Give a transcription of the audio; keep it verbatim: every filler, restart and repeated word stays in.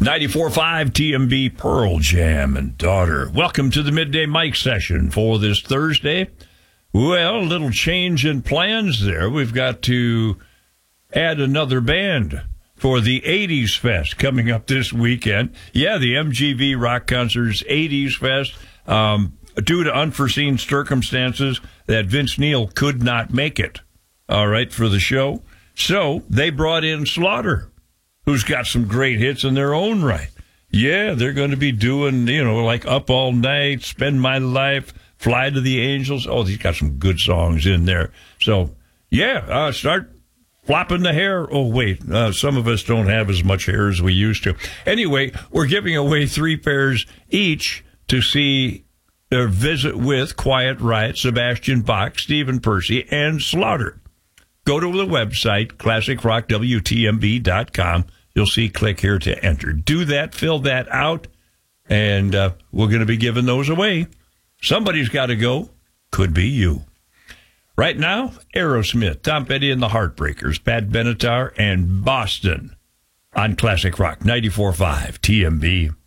ninety-four point five T M B, Pearl Jam and Daughter. Welcome to the Midday Mic session for this Thursday. Well, a little change in plans there. We've got to add another band for the eighties Fest coming up this weekend. Yeah, the M G V Rock Concerts eighties Fest. Um, due to unforeseen circumstances that Vince Neil could not make it, all right, for the show. So they brought in Slaughter, who's got some great hits in their own right. Yeah, they're going to be doing, you know, like Up All Night, Spend My Life, Fly to the Angels. Oh, he's got some good songs in there. So, yeah, uh, start flopping the hair. Oh, wait, uh, some of us don't have as much hair as we used to. Anyway, we're giving away three pairs each to see their visit with Quiet Riot, Sebastian Bach, Stephen Percy, and Slaughter. Go to the website, classic rock w t m b dot com. You'll see click here to enter. Do that, fill that out, and uh, we're going to be giving those away. Somebody's got to go. Could be you. Right now, Aerosmith, Tom Petty and the Heartbreakers, Pat Benatar, and Boston on Classic Rock ninety-four point five T M B.